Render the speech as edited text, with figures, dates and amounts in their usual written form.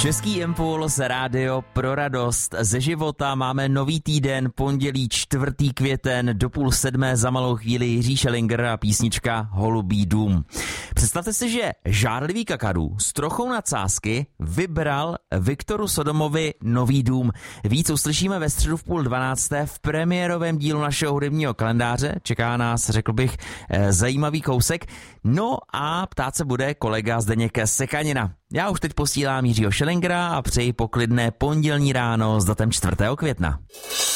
Český Impuls, rádio pro radost ze života. Máme nový týden, pondělí 4. květen, do 6:30 za malou chvíli Jiří Schellinger a písnička Holubý dům. Představte si, že žárlivý kakadu s trochou nadsázky vybral Viktoru Sodomovi nový dům. Víc uslyšíme ve středu v 11:30 v premiérovém dílu našeho hudebního kalendáře. Čeká nás, řekl bych, zajímavý kousek. No a ptát se bude kolega Zdeněk Sekanina. Já už teď posílám Jiřího Schellingera a přeji poklidné pondělní ráno s datem 4. května.